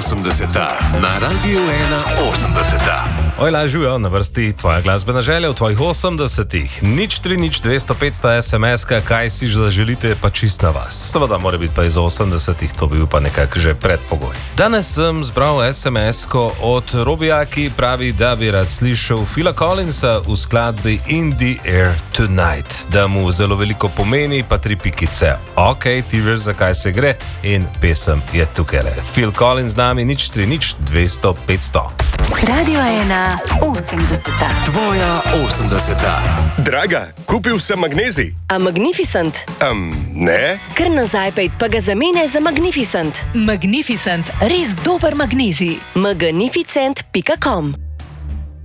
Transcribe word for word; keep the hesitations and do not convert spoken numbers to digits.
osemdeseta na Radiu ena osemdeseta. Ojla, živijo na vrsti tvoja glasbena želja v tvojih osemdesetih. Nič tri, nič dvesto, petsto es em es, kaj si zaželite, pa čist na vas. Seveda mora biti pa iz osemdesetih, to bi bil pa nekako že predpogoj. Danes sem zbral es em es-ko od Robija, ki pravi, da bi rad slišal Phila Collinsa v skladbi In the Air Tonight, da mu zelo veliko pomeni, pa tri pikice. Ok, ti veš, zakaj se gre in pesem je tukaj. Phil Collins z nami, nič tri, nič dvesto, petsto. Radio ena osemdeseta. Tvoja osemdeseta. Draga, kupil sem magnezij. A Magnificent? Um, ne? Kar nazaj pejt pa ga zamene za Magnificent. Magnificent, res dober magnezij. magnificent pika com